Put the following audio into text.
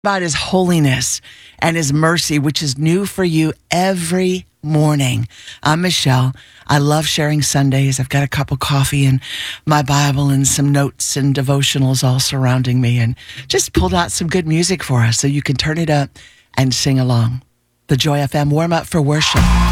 about his holiness and his mercy, which is new for you every morning. I'm Michelle. I love sharing Sundays. I've got a cup of coffee and my Bible and some notes and devotionals all surrounding me, and just pulled out some good music for us so you can turn it up and sing along. The Joy FM warm up for worship.